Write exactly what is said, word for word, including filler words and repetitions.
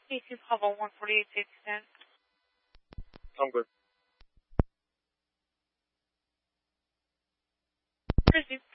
P C Bravo one forty-eight six ten. I'm good. Proceed.